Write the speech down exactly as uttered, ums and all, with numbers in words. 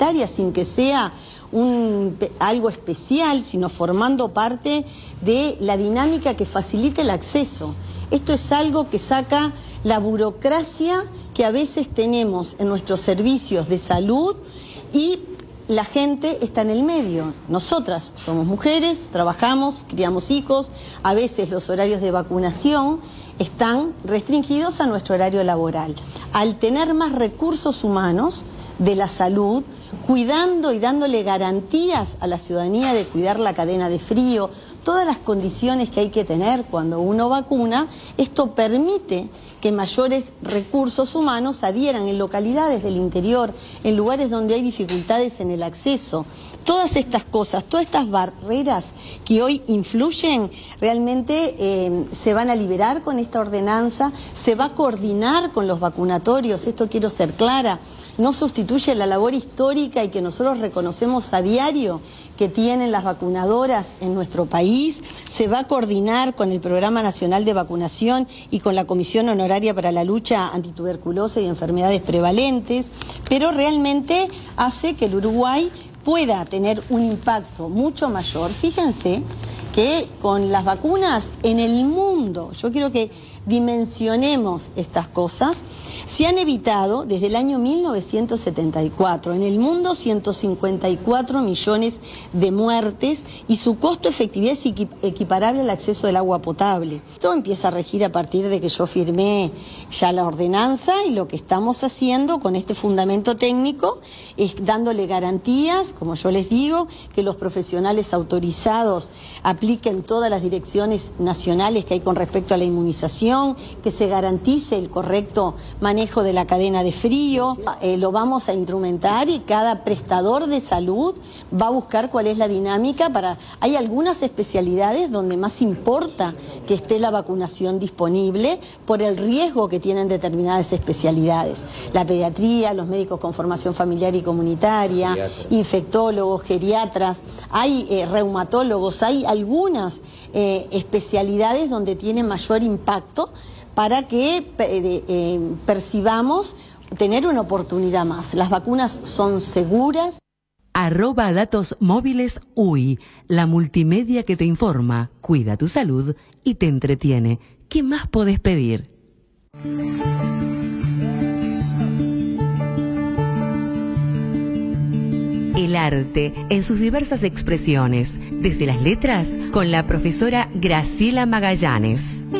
comunitaria, sin que sea un, algo especial, sino formando parte de la dinámica que facilite el acceso. Esto es algo que saca la burocracia que a veces tenemos en nuestros servicios de salud y la gente está en el medio. Nosotras somos mujeres, trabajamos, criamos hijos, a veces los horarios de vacunación están restringidos a nuestro horario laboral. Al tener más recursos humanos de la salud, cuidando y dándole garantías a la ciudadanía de cuidar la cadena de frío, todas las condiciones que hay que tener cuando uno vacuna, esto permite que mayores recursos humanos adhieran en localidades del interior, en lugares donde hay dificultades en el acceso. Todas estas cosas, todas estas barreras que hoy influyen, realmente eh, se van a liberar con esta ordenanza, se va a coordinar con los vacunatorios, esto quiero ser clara, no sustituye la labor histórica y que nosotros reconocemos a diario que tienen las vacunadoras en nuestro país, se va a coordinar con el Programa Nacional de Vacunación y con la Comisión Honoraria para la Lucha Antituberculosa y Enfermedades Prevalentes, pero realmente hace que el Uruguay pueda tener un impacto mucho mayor. Fíjense que con las vacunas en el mundo, yo quiero que dimensionemos estas cosas, se han evitado desde el año mil novecientos setenta y cuatro en el mundo ciento cincuenta y cuatro millones de muertes y su costo-efectividad es equiparable al acceso del agua potable. Esto empieza a regir a partir de que yo firmé ya la ordenanza y lo que estamos haciendo con este fundamento técnico es dándole garantías, como yo les digo, que los profesionales autorizados apliquen todas las direcciones nacionales que hay con respecto a la inmunización, que se garantice el correcto manejo de la cadena de frío, eh, lo vamos a instrumentar y cada prestador de salud va a buscar cuál es la dinámica para... Hay algunas especialidades donde más importa que esté la vacunación disponible por el riesgo que tienen determinadas especialidades. La pediatría, los médicos con formación familiar y comunitaria, Geriatra. infectólogos, geriatras, hay eh, reumatólogos, hay algunas eh, especialidades donde tiene mayor impacto para que eh, eh, percibamos tener una oportunidad más. Las vacunas son seguras. Arroba datos móviles U I, la multimedia que te informa, cuida tu salud y te entretiene. ¿Qué más podés pedir? El arte en sus diversas expresiones, desde las letras, con la profesora Graciela Magallanes.